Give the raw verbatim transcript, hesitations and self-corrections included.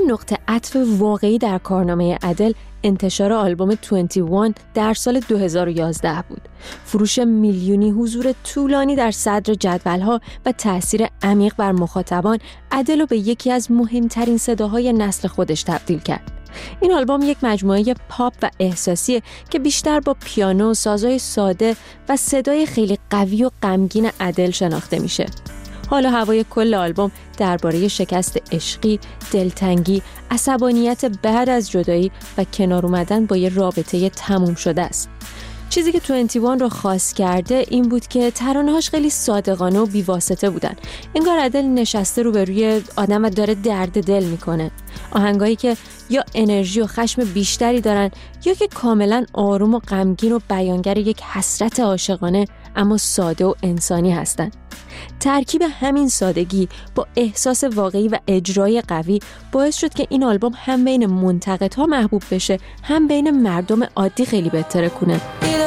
نقطه عطف واقعی در کارنامه ادل انتشار آلبوم بیست و یک در سال دو هزار و یازده بود. فروش میلیونی، حضور طولانی در صدر جدول‌ها و تأثیر عمیق بر مخاطبان ادل رو به یکی از مهمترین صداهای نسل خودش تبدیل کرد. این آلبوم یک مجموعه پاپ و احساسیه که بیشتر با پیانو، سازهای ساده و صدای خیلی قوی و غمگین ادل شناخته میشه. حالا هوای کل آلبوم درباره شکست عشقی، دلتنگی، عصبانیت بعد از جدایی و کنار اومدن با یه رابطه تموم شده است. چیزی که بیست و یک رو خاص کرده این بود که ترانه‌هاش خیلی صادقانه و بی‌واسطه بودن. انگار ادل نشسته روبروی آدم و داره درد دل میکنه. آهنگایی که یا انرژی و خشم بیشتری دارن یا که کاملا آروم و غمگین و بیانگر یک حسرت عاشقانه اما ساده و انسانی هستن. ترکیب همین سادگی با احساس واقعی و اجرای قوی باعث شد که این آلبوم هم بین منتقدها محبوب بشه، هم بین مردم عادی خیلی بهتره کنه.